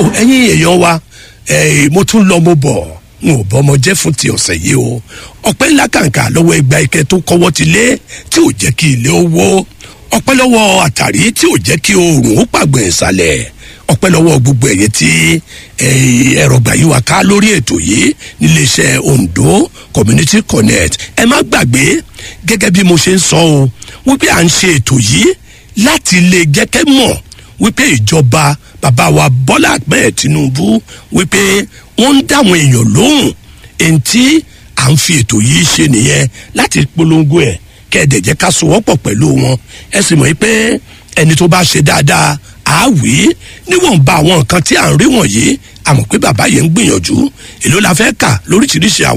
ẹ̀yin èèyàn wa mo tún lọ mo bọ̀ n ò bọ́mọ jẹ́ fún ti ọ̀sẹ̀ yìí o ọpẹ́ ńlá kàǹkà lọ́wọ́ ẹgbà ike tó kọ́wọ́ ti lé tí ò jẹ́ kí ilé ó wó ọpẹ́ lọ́wọ́ àtàrí tí ò jẹ́ kí oòrùn ó pàgbẹ́ ìsàlẹ̀ ọpẹ́ lọ́wọ́ gbogbo ẹ̀yin tí ẹ̀rọ gbà yí wa ká lórí ètò yìí níléeṣẹ́ Ondo Community Connect ẹ má gbàgbé gẹ́gẹ́ bí mo ṣe ń sọ o wípé à ń ṣe ètò yìí láti lè jẹ́ kẹ́ mọ̀ wípé ìjọba bàbá wa Bọ́lá Ahmed Tinubu wípé wọ́n ń dáwọn èèyàn lóhùn èyí tí à ń fi ètò yìí ṣe nìyẹn láti polongo ẹ̀ kẹ́ẹ̀dẹ̀ jẹ́ ká sowọ́pọ̀ pẹ̀lú wọn ẹ sì mọ̀ pé ẹni tó bá ṣe dáadáa á wí níwọ̀nba àwọn nǹkan tí à ń rí wọ̀nyí àmọ̀ pé bàbá yẹn ń gbìyànjú èló la fẹ́ kà lóríṣiríṣi àwọn